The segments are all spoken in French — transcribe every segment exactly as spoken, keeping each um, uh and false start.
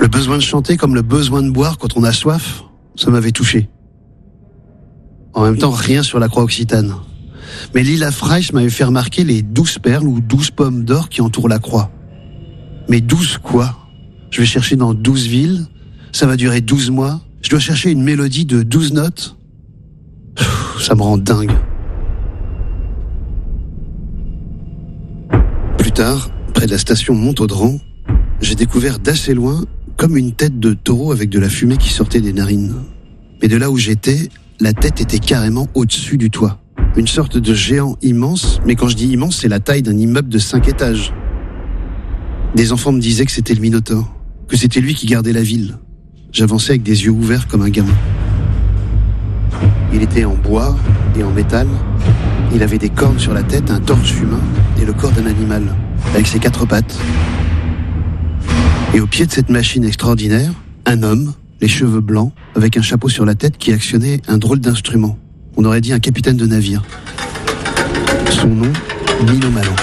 Le besoin de chanter comme le besoin de boire quand on a soif, ça m'avait touché. En même temps, rien sur la croix occitane. Mais Lila Freisch m'avait fait remarquer les douze perles ou douze pommes d'or qui entourent la croix. Mais douze quoi ? Je vais chercher dans douze villes, ça va durer douze mois, je dois chercher une mélodie de douze notes. Pff, ça me rend dingue. Plus tard, près de la station Montaudran, j'ai découvert d'assez loin comme une tête de taureau avec de la fumée qui sortait des narines. Mais de là où j'étais, la tête était carrément au-dessus du toit. Une sorte de géant immense, mais quand je dis immense, c'est la taille d'un immeuble de cinq étages. Des enfants me disaient que c'était le Minotaure, que c'était lui qui gardait la ville. J'avançais avec des yeux ouverts comme un gamin. Il était en bois et en métal. Il avait des cornes sur la tête, un torse humain et le corps d'un animal, avec ses quatre pattes. Et au pied de cette machine extraordinaire, un homme, les cheveux blancs, avec un chapeau sur la tête qui actionnait un drôle d'instrument. On aurait dit un capitaine de navire. Son nom, Mino Malan.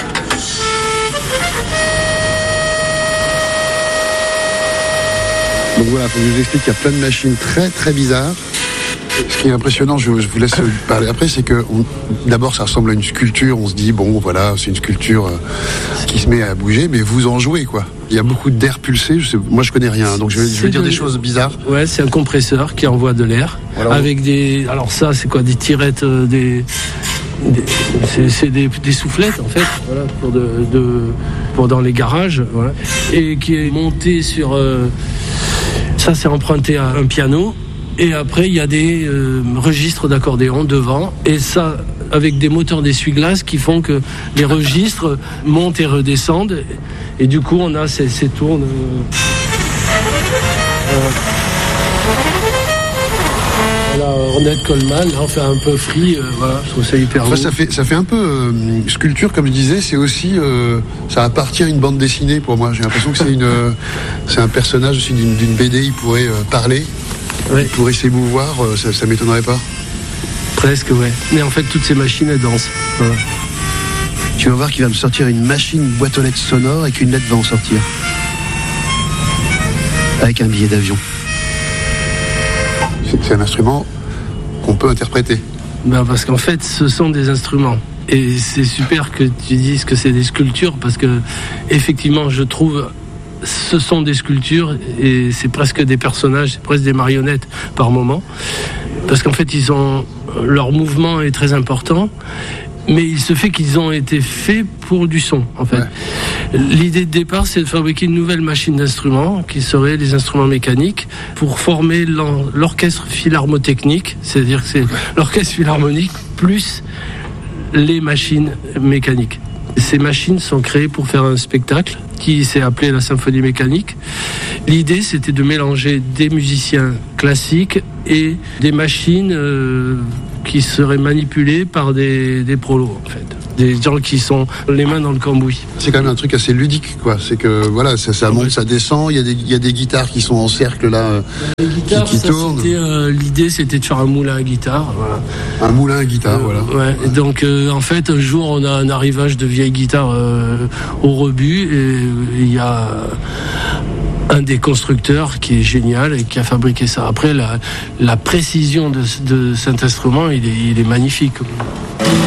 Donc voilà, faut que je vous explique qu'il y a plein de machines très très bizarres. Ce qui est impressionnant, je, je vous laisse parler après, c'est que on, d'abord ça ressemble à une sculpture, on se dit bon voilà, c'est une sculpture euh, qui se met à bouger, mais vous en jouez quoi. Il y a beaucoup d'air pulsé, je sais, moi je connais rien, donc je vais, je vais dire de... des choses bizarres. Ouais, c'est un compresseur qui envoie de l'air, voilà, avec des... Alors ça c'est quoi, des tirettes, euh, des... Des, c'est, c'est des, des soufflettes en fait, voilà, pour, de, de, pour dans les garages, voilà, et qui est monté sur... Euh, ça c'est emprunté à un piano. Et après, il y a des euh, registres d'accordéon devant. Et ça, avec des moteurs d'essuie-glace qui font que les registres montent et redescendent. Et du coup, on a ces, ces tournes. Euh, euh, voilà, Ornette Coleman, là, on fait un peu free. Euh, voilà, je trouve ça hyper beau. Enfin, ça fait, ça fait un peu euh, sculpture, comme je disais. C'est aussi, euh, ça appartient à une bande dessinée pour moi. J'ai l'impression que c'est une, euh, c'est un personnage aussi d'une, d'une B D. Il pourrait euh, parler. Ouais. Il pourrait s'émouvoir, ça, ça m'étonnerait pas. Presque, ouais. Mais en fait, toutes ces machines, elles dansent. Voilà. Tu vas voir qu'il va me sortir une machine boîte aux lettres sonore et qu'une lettre va en sortir. Avec un billet d'avion. C'est, c'est un instrument qu'on peut interpréter. Ben parce qu'en fait, ce sont des instruments. Et c'est super que tu dises que c'est des sculptures, parce que, effectivement, je trouve... Ce sont des sculptures et c'est presque des personnages, c'est presque des marionnettes par moment. Parce qu'en fait, ils ont, leur mouvement est très important, mais il se fait qu'ils ont été faits pour du son, en fait. Ouais. L'idée de départ, c'est de fabriquer une nouvelle machine d'instruments, qui serait des instruments mécaniques, pour former l'orchestre philharmotechnique, c'est-à-dire que c'est l'orchestre philharmonique plus les machines mécaniques. Ces machines sont créées pour faire un spectacle qui s'est appelé la symphonie mécanique. L'idée, c'était de mélanger des musiciens classiques et des machines euh, qui seraient manipulées par des, des prolos, en fait. Des gens qui sont les mains dans le cambouis. C'est quand même un truc assez ludique, quoi. C'est que, voilà, ça, ça monte, ça descend, il y a des, il y a des guitares qui sont en cercle, là, les guitares, qui, qui ça, tournent. C'était, euh, l'idée, c'était de faire un moulin à guitare, voilà. Un moulin à guitare, euh, voilà. Ouais. Et donc, euh, en fait, un jour, on a un arrivage de vieilles guitares euh, au rebut, et il y a un des constructeurs qui est génial et qui a fabriqué ça. Après, la, la précision de, de cet instrument, il est, il est magnifique.